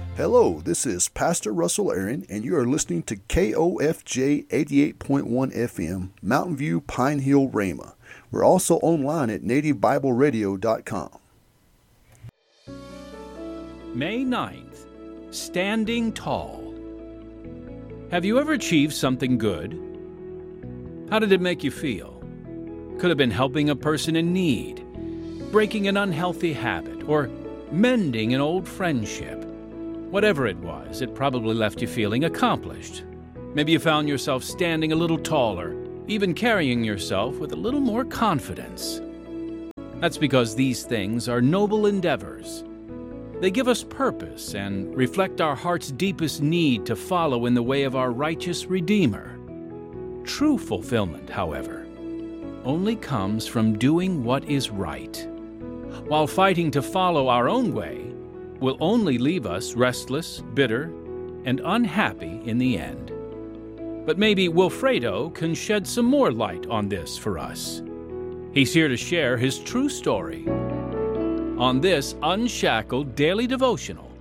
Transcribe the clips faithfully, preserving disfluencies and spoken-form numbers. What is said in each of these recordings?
Hello, this is Pastor Russell Aaron, and you are listening to K O F J eighty-eight point one F M, Mountain View, Pine Hill, Rhema. We're also online at native bible radio dot com. May ninth, Standing Tall. Have you ever achieved something good? How did it make you feel? Could have been helping a person in need, breaking an unhealthy habit, or mending an old friendship. Whatever it was, it probably left you feeling accomplished. Maybe you found yourself standing a little taller, even carrying yourself with a little more confidence. That's because these things are noble endeavors. They give us purpose and reflect our heart's deepest need to follow in the way of our righteous Redeemer. True fulfillment, however, only comes from doing what is right. While fighting to follow our own way will only leave us restless, bitter, and unhappy in the end. But maybe Wilfredo can shed some more light on this for us. He's here to share his true story on this Unshackled Daily Devotional.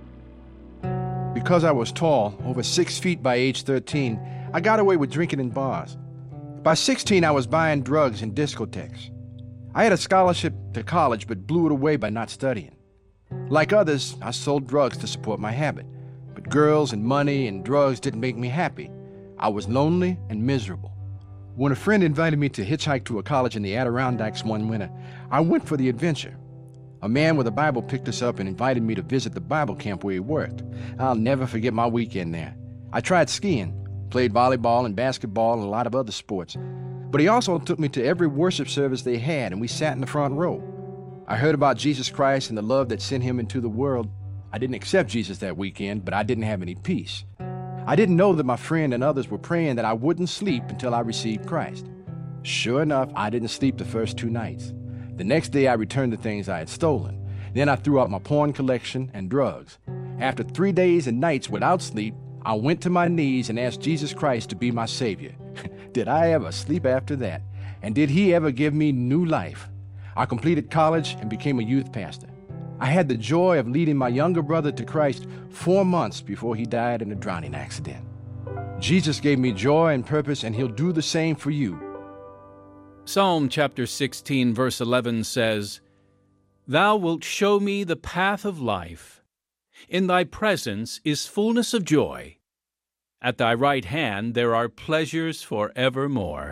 Because I was tall, over six feet by age thirteen, I got away with drinking in bars. By sixteen, I was buying drugs in discotheques. I had a scholarship to college but blew it away by not studying. Like others, I sold drugs to support my habit, but girls and money and drugs didn't make me happy. I was lonely and miserable. When a friend invited me to hitchhike to a college in the Adirondacks one winter, I went for the adventure. A man with a Bible picked us up and invited me to visit the Bible camp where he worked. I'll never forget my weekend there. I tried skiing, played volleyball and basketball and a lot of other sports, but he also took me to every worship service they had, and we sat in the front row. I heard about Jesus Christ and the love that sent him into the world. I didn't accept Jesus that weekend, but I didn't have any peace. I didn't know that my friend and others were praying that I wouldn't sleep until I received Christ. Sure enough, I didn't sleep the first two nights. The next day, I returned the things I had stolen. Then I threw out my porn collection and drugs. After three days and nights without sleep, I went to my knees and asked Jesus Christ to be my Savior. Did I ever sleep after that? And did he ever give me new life? I completed college and became a youth pastor. I had the joy of leading my younger brother to Christ four months before he died in a drowning accident. Jesus gave me joy and purpose, and he'll do the same for you. Psalm chapter sixteen, verse eleven says, "Thou wilt show me the path of life. In thy presence is fullness of joy. At thy right hand there are pleasures forevermore."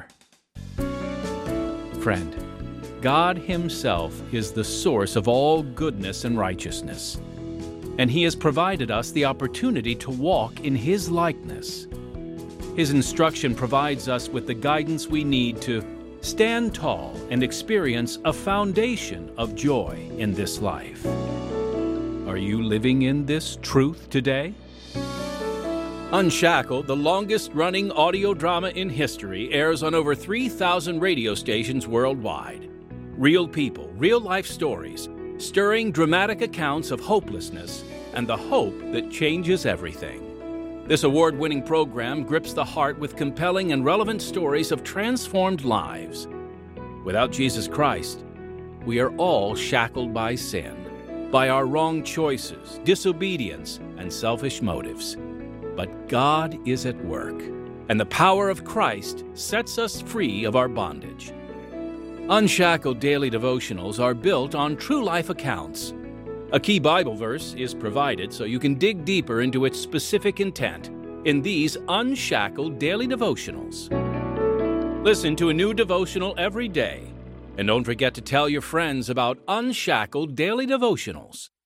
Friend, God himself is the source of all goodness and righteousness, and he has provided us the opportunity to walk in his likeness. His instruction provides us with the guidance we need to stand tall and experience a foundation of joy in this life. Are you living in this truth today? Unshackled, the longest-running audio drama in history, airs on over three thousand radio stations worldwide. Real people, real-life stories, stirring dramatic accounts of hopelessness and the hope that changes everything. This award-winning program grips the heart with compelling and relevant stories of transformed lives. Without Jesus Christ, we are all shackled by sin, by our wrong choices, disobedience, and selfish motives. But God is at work, and the power of Christ sets us free of our bondage. Unshackled Daily Devotionals are built on true life accounts. A key Bible verse is provided so you can dig deeper into its specific intent in these Unshackled Daily Devotionals. Listen to a new devotional every day, and don't forget to tell your friends about Unshackled Daily Devotionals.